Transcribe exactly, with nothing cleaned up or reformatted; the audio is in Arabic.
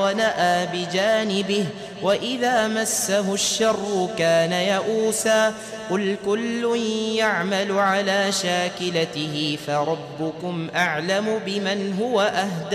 ونأى بجانبه وإذا مسه الشر كان يئوسا قل كل يعمل على شاكلته فربكم أعلم بمن هو أهدى